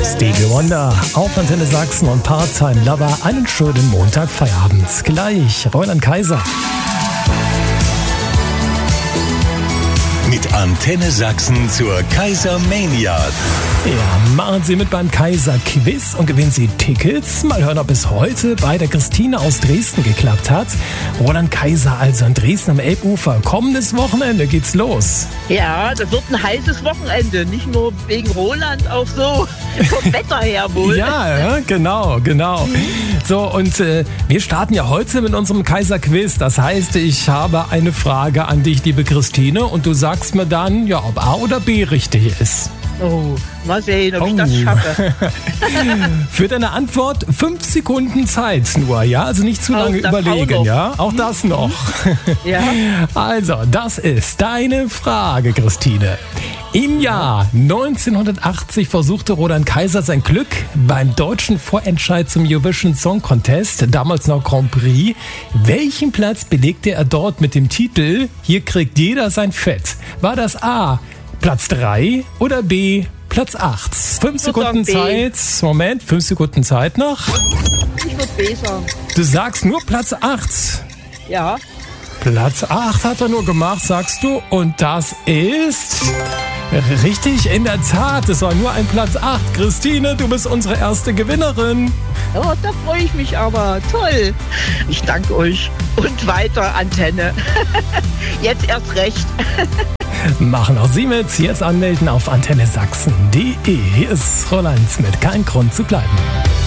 Stevie Wonder auf Antenne Sachsen und Part-Time Lover. Einen schönen Montagfeierabend. Gleich Roland Kaiser. Mit Antenne Sachsen zur Kaisermania. Ja, machen Sie mit beim Kaiser-Quiz und gewinnen Sie Tickets. Mal hören, ob es heute bei der Christine aus Dresden geklappt hat. Roland Kaiser also in Dresden am Elbufer. Kommendes Wochenende geht's los. Ja, das wird ein heißes Wochenende. Nicht nur wegen Roland, auch so vom Wetter her wohl. Ja, genau. So, und wir starten ja heute mit unserem Kaiser-Quiz. Das heißt, ich habe eine Frage an dich, liebe Christine, und du sagst mir dann, ja, ob A oder B richtig ist. Oh, mal sehen, ob ich das schaffe. Für deine Antwort 5 Sekunden Zeit nur, ja? Also nicht zu lange überlegen, ja? Auch das noch. Ja. Also, das ist deine Frage, Christine. Im Jahr 1980 versuchte Roland Kaiser sein Glück beim deutschen Vorentscheid zum Eurovision Song Contest, damals noch Grand Prix. Welchen Platz belegte er dort mit dem Titel "Hier kriegt jeder sein Fett"? War das A, Platz 3 oder B, Platz 8? 5 Sekunden Zeit. Moment, 5 Sekunden Zeit noch. Ich würde B sagen. Du sagst nur Platz 8. Ja. Platz 8 hat er nur gemacht, sagst du. Und das ist richtig, in der Tat. Es war nur ein Platz 8. Christine, du bist unsere erste Gewinnerin. Oh, da freue ich mich aber. Toll. Ich danke euch. Und weiter, Antenne. Jetzt erst recht. Machen auch Sie mit. Jetzt anmelden auf antennesachsen.de. Hier ist Roland mit Kein Grund zu bleiben.